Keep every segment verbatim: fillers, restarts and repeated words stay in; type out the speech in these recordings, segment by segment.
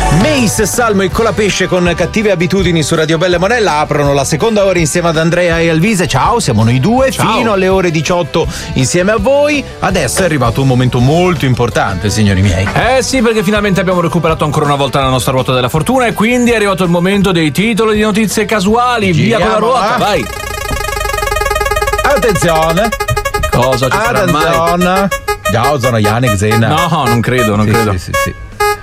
Mace, Salmo e Colapesce con Cattive Abitudini su Radio Bella e Monella aprono la seconda ora insieme ad Andrea e Alvise. Ciao, siamo noi due. Ciao. Fino alle ore diciotto insieme a voi. Adesso è arrivato un momento molto importante, signori miei. Eh sì, perché finalmente abbiamo recuperato ancora una volta la nostra ruota della fortuna e quindi è arrivato il momento dei titoli di notizie casuali. Via con la ruota, vai. Attenzione. Cosa ci sarà mai? Attenzione. Ciao, sono Yannick Zena. No, non credo, non sì, credo. Sì, sì, sì.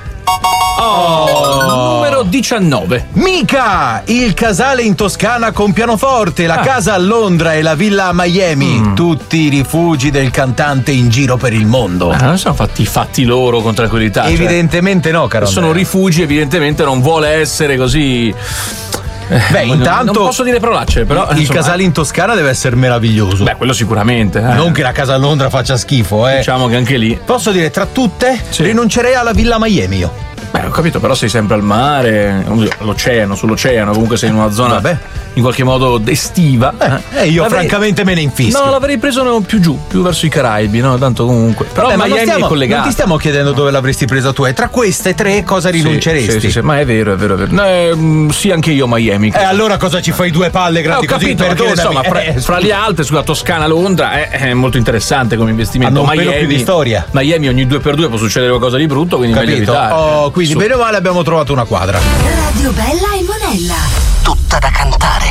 Oh, numero diciannove. Mica! Il casale in Toscana con pianoforte, la ah. casa a Londra e la villa a Miami. Mm. Tutti i rifugi del cantante in giro per il mondo. Ah, non sono fatti i fatti loro con tranquillità. Evidentemente cioè, no, caro. Sono Andrea. rifugi, evidentemente non vuole essere così. Beh, non, intanto non posso dire parolacce, però il insomma, casale in Toscana deve essere meraviglioso. Beh, quello sicuramente. Eh. Non che la casa a Londra faccia schifo, eh. Diciamo che anche lì. Posso dire, tra tutte, sì. rinuncerei alla villa a Miami io. Beh, ho capito, però sei sempre al mare, all'oceano, sull'oceano, comunque sei in una zona Vabbè. in qualche modo estiva. Eh, eh io l'avrei... francamente me ne infischio. No, l'avrei preso no, più giù, più verso i Caraibi, no? Tanto comunque. Però Vabbè, Miami stiamo, è collegato. Non ti stiamo chiedendo dove l'avresti presa tu, e tra queste tre cosa rinunceresti? Sì, sì, sì, ma è vero, è vero, è vero. Eh, sì, anche io Miami. E eh, allora cosa ci fai due palle gratis eh, ho capito, così? Perché, insomma, fra, eh, fra le altre, sulla Toscana, Londra è, è molto interessante come investimento. Hanno un Miami, pelo più di storia. Miami ogni due per due può succedere qualcosa di brutto, quindi capito? meglio evitare. Oh, quindi Su. bene o male abbiamo trovato una quadra. Radio Bella e Monella. Tutta da cantare.